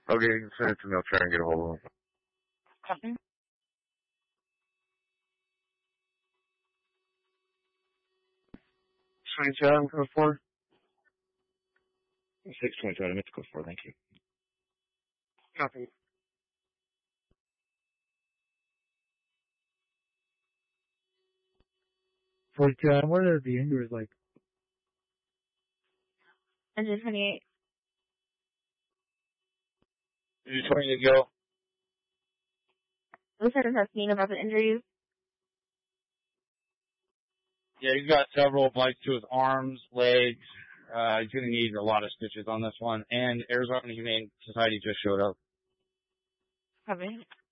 Okay, you can send it to me. I'll try and get a hold of him. Copy. Adam, code 4? 622, I meant to go for, thank you. Copy. 42, Adam, what are the injuries like? Engine 28. Engine 28, go. Lieutenant has seen about the injuries. Yeah, he's got several bites to his arms, legs. He's going to need a lot of stitches on this one. And Arizona Humane Society just showed up. Copy.